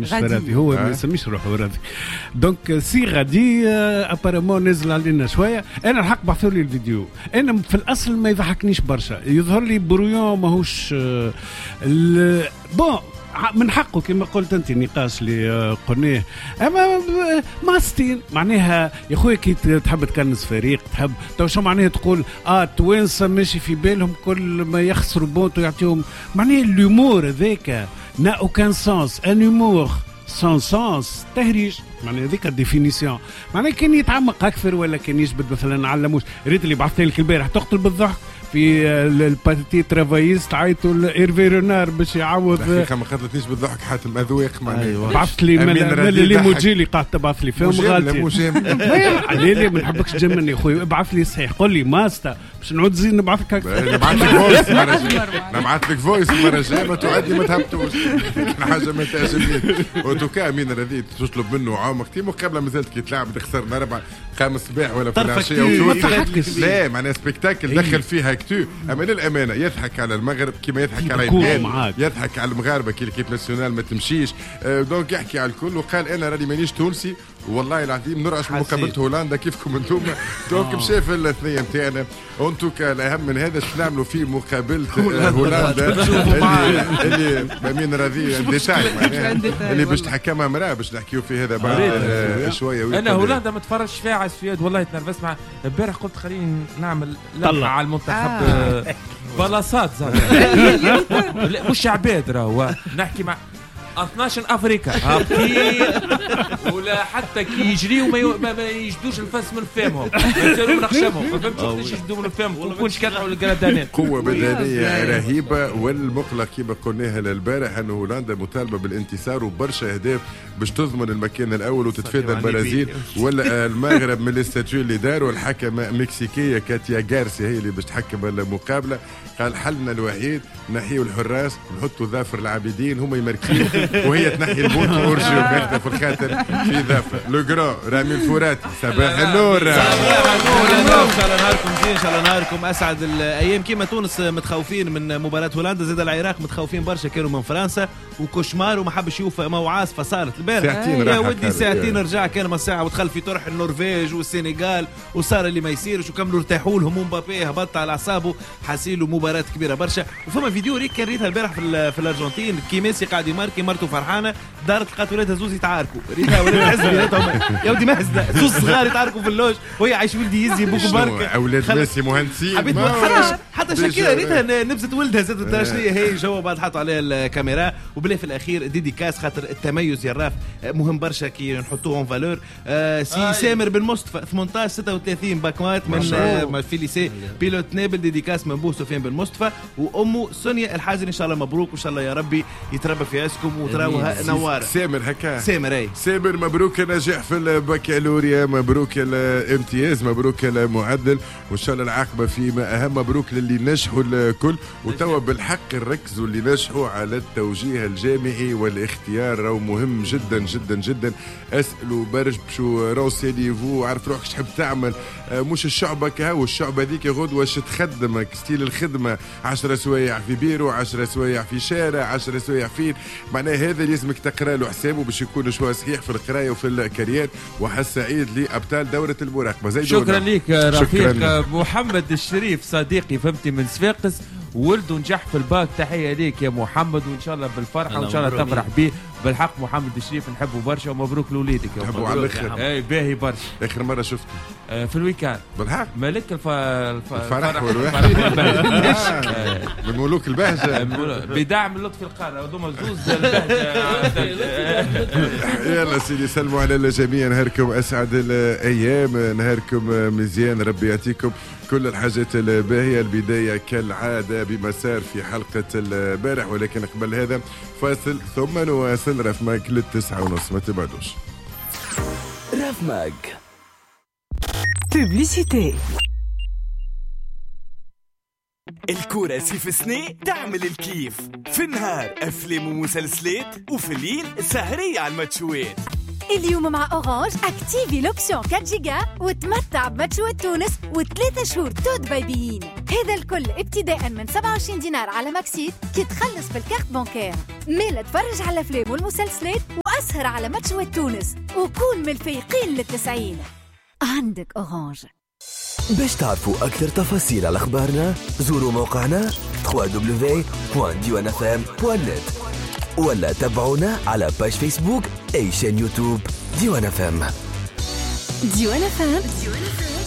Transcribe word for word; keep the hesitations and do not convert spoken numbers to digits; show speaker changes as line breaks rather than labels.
مش راضي هو ما يسميش روحه راضي دونك سي غادي ابارامون نزل علينا شويه. انا الحق بعثوا لي الفيديو انا في الاصل ما يضحكنيش برشا يظهر لي برويون ماهوش بون من حقه كما قلت انت النقاش اللي قلناه اما ماستين معناها يا خويا كي تحب تكنس فريق تحب تو شو معناها تقول اه توانسه ماشي في بالهم كل ما يخسروا بونتو يعطيهم معناها اليومور هذاك نا اوكان سانس ان هيومور سان سانس تهريج معناها هذيك الديفينيسيون معناها كان يتعمق اكثر ولا كان يجبد مثلا علموش ريت اللي بعثت لك البارح تقتل بالضحك في الباتي ترافايست عيطوا ايرفي رونار باش يعوض
دقيقه ما قتلتنيش بالضحك حاتم اذواق معناها
أيوة. بعثت لي اللي موجي اللي قاعد تبعث لي فيهم غلطي علي لي ما نحبكش تجمني يا خويا ابعث لي صحيح قول لي ماستا باش نعود زين نبعث لك
نبعث لك فويس المره الجايه نبعث لك فويس المره الجايه ما تعدي ما تهبطوش حاجه ما تعجبنيش وتوكا امين رذيذ تطلب منه عمق تي مقابله مازالت كي تلعب خسرنا اربع خمس صباح ولا في العشيه لا معناها سبيكتاكل دخل فيها كتو اما للامانه يضحك على المغرب كما يضحك على اليابان يضحك على المغاربه كي ليكيب ناسيونال ما تمشيش دونك يحكي على الكل وقال انا راني مانيش تونسي والله العظيم نرعش مقابله هولندا كيفكم انتم دونك مشى في الثنيه نتاعنا انتوكا الاهم من هذا اش نعملوا في مقابله هولندا اللي امين راضي ديتاي اللي باش تحكمها مراه باش نحكيو في هذا بعد شويه.
انا هولندا ما تفرجش فيها عسفيات والله تنرفزت مع البارح قلت خليني نعمل لمحه على المنتخب بلاصات زاد مش عباد راهو نحكي مع اثناش افريقيا ولا حتى كي يجريوا ما, ما يجدوش الفاس من فمهم يصيروا من خشمهم ما فهمتش كيفاش يجدوا من فمهم وكلش كنعوا الجرادانات
قوه بدنيه رهيبه. والمقلق كما قلناها البارح ان هولندا مطالبه بالانتصار وبرشا اهداف باش تضمن المكان الاول وتتفادى البرازيل ولا المغرب من الاستاتيو اللي داروا الحكمه مكسيكيه كاتيا غارسيا هي اللي باش تحكم المقابله. قال حلنا الوحيد نحيوا الحراس نحطوا ظافر العابدين هم يمركزين وهي تنحي البوت ورجي وباخذه في الخاطر في ظافر لو جران رامي الفوراتي صباح النور
صباح النور ان شاء الله نهاركم زين ان شاء الله نهاركم اسعد الايام. كيما تونس متخوفين من مباراه هولندا زاد العراق متخوفين برشا كانوا من فرنسا وكوشمار وما حبش يشوف موعاص فصارت البارح يا ودي ساعتين رجع كان ما ساعه ودخل في طرح النرويج والسنغال وصار اللي ما يصيرش وكملوا ارتاحوا لهم مبابي هبط على اعصابه حاسيلوا مباراه كبيره برشا. وفما فيديو ريك كان ريتها البارح في, في الارجنتين كي ميسي قاعد يماركي مرته فرحانه دارت لقات ولادها زوز يتعاركوا ريتها ولاد حزبي يا ودي مهزله زوز صغار يتعاركوا في اللوج وهي عايش ولدي يزي بوكو بارك
اولاد ميسي مهندسين
حتى حتى شاكيرا ريتها نبزت ولدها زادت ترى شنو هي جوا بعد حطوا عليها الكاميرا. وبلا في الاخير ديديكاس خاطر التميز يا راف مهم برشا كي نحطوه اون فالور. آه سي آه سامر بن مصطفى ثمانية عشر ستة وثلاثين باكوات من آه في ليسي بيلوت نابل ديديكاس من بو سفيان بن مصطفى وامه سونيا الحازن ان شاء الله مبروك وان شاء الله يا ربي يتربى في عزكم وتراوها نواره.
سامر هكا
سامر اي
سامر مبروك النجاح في البكالوريا مبروك الامتياز مبروك المعدل وان شاء الله العاقبه فيما اهم مبروك للي نجحوا الكل. وتوا بالحق نركزوا اللي نجحوا على التوجيه الجامعي والاختيار راهو مهم جدا جدا جدا. اسالوا برج بشو رونسينيفو عرف روحك تحب تعمل مش الشعبه كهو الشعبه هذيك غدوه واش تخدمك ستيل الخدمه عشرة سوايع في بيرو عشرة سوايع في شارع عشرة سوايع فين معناه هذا لازمك تقرا له حسابه باش يكون شويه صحيح في القرايه وفي الكاريات. وحس سعيد لابطال دوره المراقبه زي
شكرا لك رفيق محمد الشريف صديقي فهمتي من صفاقس ولده نجح في الباك تحيه ليك يا محمد وان شاء الله بالفرحه وان شاء الله تفرح به بالحق. محمد الشريف نحبه برشا ومبروك لوليدك يا
نحبه على الاخر
اي باهي برشا.
اخر مره شفته
آه في الويكاند
بالحق
ملك الف... الف...
الفرح والواحد من ملوك البهجه
بدعم لطفي القاره هذوما زوز البهجه.
يلا سيدي سلموا على الجميع نهاركم اسعد الايام نهاركم مزيان ربي يعطيكم كل الحاجات الباهيه. البدايه كالعاده بمسار في حلقه البارح ولكن قبل هذا فاصل ثم نواصل رف ماك للتسعة ونص ما تبعدوش.
رف ماك بوبليسيتي الكورة سيف سني تعمل الكيف في النهار أفلام ومسلسلات وفي الليل سهرية على الماتشوات.
اليوم مع أورانج اكتيفي لوبسيون أربعة جيجا وتمتع بماتشوات تونس وثلاثة شهور تود بايبيين. هذا الكل ابتداء من سبعة وعشرين دينار على ماكسيت كي تخلص بالكارت بانكير. ميلا تفرج على الأفلام والمسلسلات واسهر على ماتشوات تونس وكون من الفايقين للتسعين. عندك أورانج.
باش تعرفوا أكثر تفاصيل على أخبارنا زوروا موقعنا دبليو دبليو دبليو دوت ديوان اف ام دوت نت ولا تابعونا على باج فيسبوك أي شان يوتيوب ديوان اف ام.
ديوان اف ام